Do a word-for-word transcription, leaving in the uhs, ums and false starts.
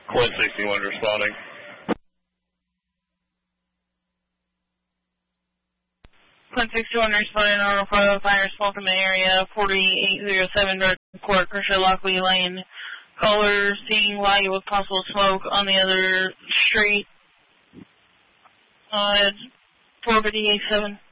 Quint sixty-one responding. Quint sixty-one responding on five fire smoke in the area, forty-eight oh seven North Court, Kershaw Lockley Lane. Caller seeing light with possible smoke on the other street. Uh, four fifty-eight seven.